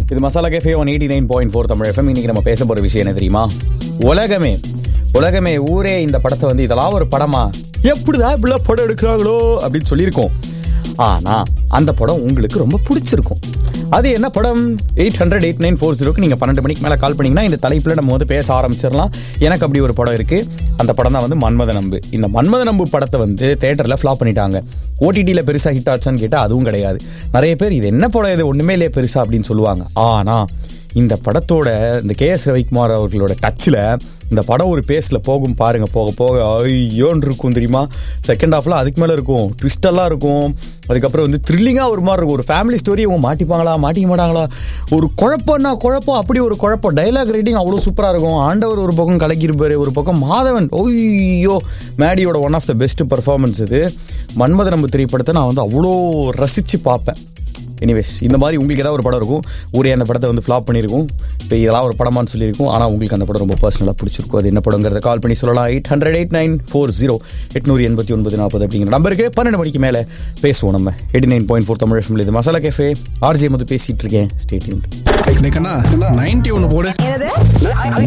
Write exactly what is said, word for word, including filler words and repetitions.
இது masala cafe one eighty nine point four Tamil FM. இன்னைக்கு நம்ம பேச போற விஷயம் என்ன தெரியுமா? உலகமே உலகமே ஊரே இந்த படத்தை வந்து இதெல்லாம் ஒரு படமா, எப்படிதான் இப்படிலாம் படம் எடுக்கிறாங்களோ அப்படின்னு சொல்லியிருக்கோம். ஆனா அந்த படம் உங்களுக்கு ரொம்ப பிடிச்சிருக்கும். அது என்ன படம்? Eight hundred eight nine four ஜீரோக்கு நீங்கள் பன்னெண்டு மணிக்கு மேலே கால் பண்ணிங்கன்னா இந்த தலைப்பில் நம்ம வந்து பேச ஆரம்பிச்சிடலாம். எனக்கு அப்படி ஒரு படம் இருக்குது. அந்த படம் தான் வந்து மன்மத நம்பு. இந்த மன்மத நம்பு படத்தை வந்து தேட்டரில் ஃப்ளாப் பண்ணிட்டாங்க. ஓடிடியில் பெருசாக ஹிட் ஆச்சான்னு கேட்டால் அதுவும் கிடையாது. நிறைய பேர் இது என்ன படம், இது ஒன்றுமே இல்லையே பெருசா அப்படின்னு சொல்லுவாங்க. ஆனால் இந்த படத்தோட இந்த கே எஸ் ரவிக்குமார் அவர்களோட டச்சில் இந்த படம் ஒரு பேஸில் போகும் பாருங்க. போக போக ஐயோன்னு இருக்கும் தெரியுமா. செகண்ட் ஹாஃப்ல அதுக்கு மேலே இருக்கும், ட்விஸ்டெல்லாம் இருக்கும். அதுக்கப்புறம் வந்து த்ரில்லிங்காக ஒரு மாதிரி இருக்கும். ஒரு ஃபேமிலி ஸ்டோரி. அவங்க மாட்டிப்பாங்களா மாட்டிக்க மாட்டாங்களா, ஒரு குழப்பம்னா குழப்பம், அப்படி ஒரு குழப்பம். டைலாக் ரைட்டிங் அவ்வளோ சூப்பராக இருக்கும். ஆண்டவர் ஒரு பக்கம் கலக்கியிருப்பாரு, ஒரு பக்கம் Madhavan. ஓய்யோ, மேடியோட one of the best performance இது. மன்மத நம்பு திரைப்படத்தை நான் வந்து அவ்வளோ ரசித்து பார்ப்பேன். எனிவேஸ், இந்த மாதிரி உங்களுக்கு ஏதாவது ஒரு படம் இருக்கும், ஊரே அந்த படத்தை வந்து ஃப்ளாப் பண்ணியிருக்கும், இப்போ இதெல்லாம் ஒரு படமானு சொல்லியிருக்கும். ஆனால் உங்களுக்கு அந்த படம் ரொம்ப பர்சனலாக பிடிச்சிருக்கும். அது என்ன படங்கிறத கால் பண்ணி சொல்லலாம். Eight hundred eight nine four zero எட்நூறு எண்பத்தி ஒன்பது நாற்பது அப்படிங்கிற நம்பருக்கு பன்னெண்டு மணிக்கு மேலே பேசுவோம். நம்ம eighty nine point four Tamil FM. இது மசாலா கேஃபே. ஆர்ஜே மது பேசிட்டு இருக்கேன். Stay tuned. நைன்டி ஒன்று போடு.